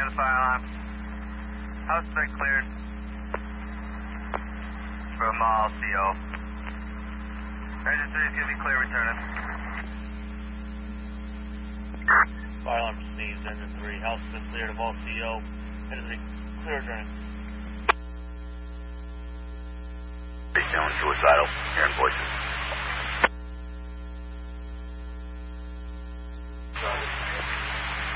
on the fire alarm. House has been cleared. From all CO. Engine 3 is going to be clear returning. Fire alarm received, engine 3. House has been cleared of all CO. Engine 3, clear returning. Feeling suicidal. Hearing voices.